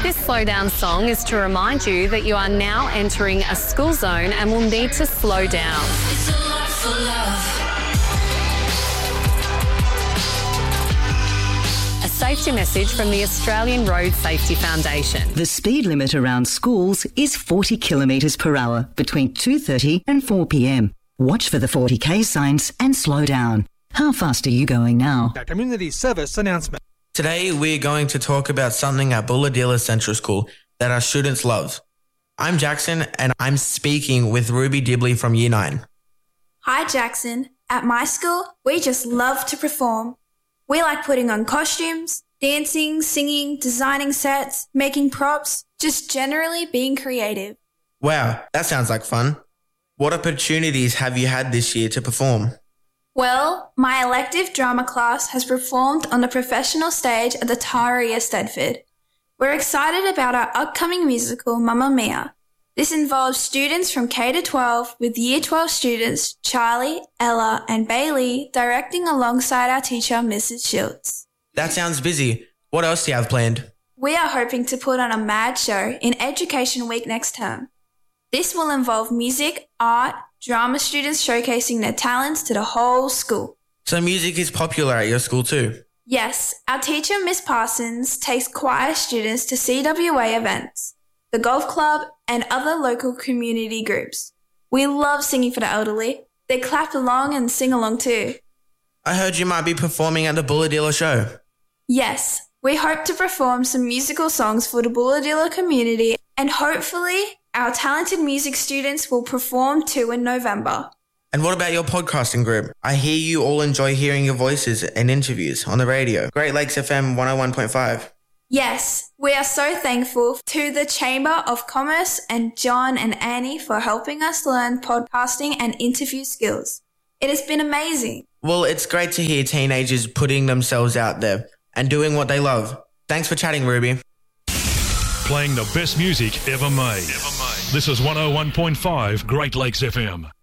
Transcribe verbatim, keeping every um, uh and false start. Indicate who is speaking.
Speaker 1: This slow down song is to remind you that you are now entering a school zone and will need to slow down.
Speaker 2: It's a lot for love.
Speaker 1: A safety message from the Australian Road Safety Foundation.
Speaker 3: The speed limit around schools is forty kilometres per hour between two thirty and four p.m. Watch for the forty k signs and slow down. How fast are you going now?
Speaker 4: A community service announcement.
Speaker 5: Today we're going to talk about something at Bulahdelah Central School that our students love. I'm Jackson and I'm speaking with Ruby Dibley from Year nine.
Speaker 6: Hi Jackson. At my school, we just love to perform. We like putting on costumes, dancing, singing, designing sets, making props, just generally being creative.
Speaker 5: Wow, that sounds like fun. What opportunities have you had this year to perform?
Speaker 6: Well, my elective drama class has performed on the professional stage at the Taria Stedford. We're excited about our upcoming musical, Mamma Mia. This involves students from K to twelve with Year twelve students Charlie, Ella and Bailey directing alongside our teacher, Missus Schultz.
Speaker 5: That sounds busy. What else do you have planned?
Speaker 6: We are hoping to put on a mad show in Education Week next term. This will involve music, art, drama students showcasing their talents to the whole school.
Speaker 5: So music is popular at your school too?
Speaker 6: Yes, our teacher, Miss Parsons, takes choir students to C W A events, the golf club and other local community groups. We love singing for the elderly. They clap along and sing along too.
Speaker 5: I heard you might be performing at the Bulahdelah show.
Speaker 6: Yes, we hope to perform some musical songs for the Bulahdelah community and hopefully our talented music students will perform too in November.
Speaker 5: And what about your podcasting group? I hear you all enjoy hearing your voices and interviews on the radio. Great Lakes F M one oh one point five.
Speaker 6: Yes, we are so thankful to the Chamber of Commerce and John and Annie for helping us learn podcasting and interview skills. It has been amazing.
Speaker 5: Well, it's great to hear teenagers putting themselves out there and doing what they love. Thanks for chatting, Ruby.
Speaker 7: Playing the best music ever made. Ever made. This is one oh one point five Great Lakes F M.